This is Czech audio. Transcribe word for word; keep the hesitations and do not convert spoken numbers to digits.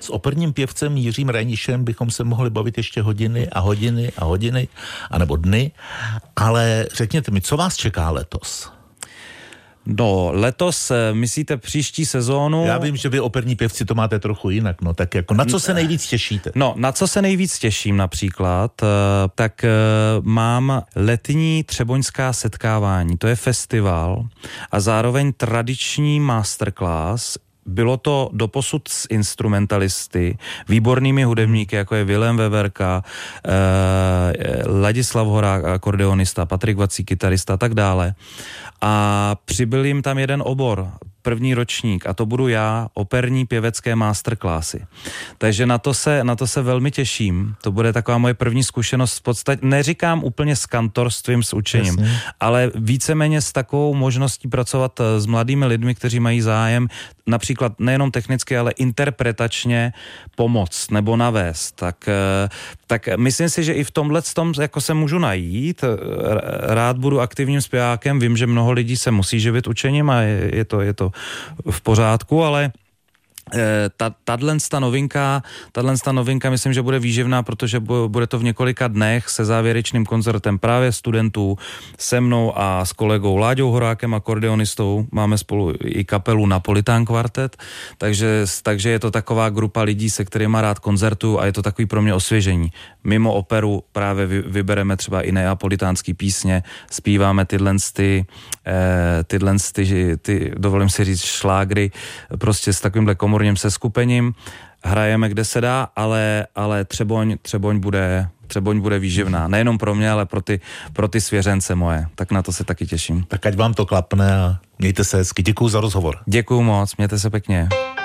S operním pěvcem Jiřím Reinišem bychom se mohli bavit ještě hodiny a hodiny a hodiny, anebo dny, ale řekněte mi, co vás čeká letos? No, letos, myslíte příští sezónu? Já vím, že vy operní pěvci to máte trochu jinak, no tak jako na co se nejvíc těšíte? No, na co se nejvíc těším například, tak mám letní třeboňská setkávání, to je festival a zároveň tradiční masterclass. Bylo to doposud s instrumentalisty, výbornými hudebníky, jako je Vilém Veverka, eh, Ladislav Horák, akordeonista, Patrik Vací, kytarista a tak dále. A přibyl jim tam jeden obor, první ročník, a to budu já, operní pěvecké masterclassy. Takže na to se, na to se velmi těším. To bude taková moje první zkušenost v podstatě, neříkám úplně s kantorstvím, s učením, Jasně. ale víceméně s takovou možností pracovat s mladými lidmi, kteří mají zájem například nejenom technicky, ale interpretačně pomoct nebo navést. Tak, tak myslím si, že i v tomhle tom jako se můžu najít. Rád budu aktivním zpěvákem, vím, že mnoho lidí se musí živit učením a je, je to, je to v pořádku, ale ta, tato novinka, tato novinka myslím, že bude výživná, protože bude to v několika dnech se závěrečným koncertem právě studentů, se mnou a s kolegou Láďou Horákem, akordeonistou. Máme spolu i kapelu Napolitán kvartet, takže, takže je to taková grupa lidí, se kterýma rád koncertuju a je to takový pro mě osvěžení. Mimo operu právě vybereme třeba i neapolitánský písně, zpíváme tyhle ty, tyhle ty, ty, dovolím si říct, šlágry prostě s takovýmhle komorním seskupením. Hrajeme, kde se dá, ale, ale Třeboň, Třeboň bude, Třeboň bude výživná. Nejenom pro mě, ale pro ty, pro ty svěřence moje. Tak na to se taky těším. Tak ať vám to klapne a mějte se hezky. Děkuju za rozhovor. Děkuju moc, mějte se pěkně.